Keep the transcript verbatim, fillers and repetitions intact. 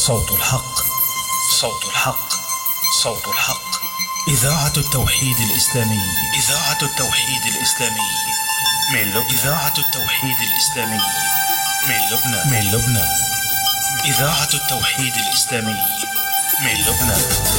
صوت الحق، صوت الحق، صوت الحق. إذاعة التوحيد الإسلامي، إذاعة التوحيد الإسلامي من لبنان، إذاعة التوحيد الإسلامي من لبنان، من لبنان، إذاعة التوحيد الإسلامي من لبنان.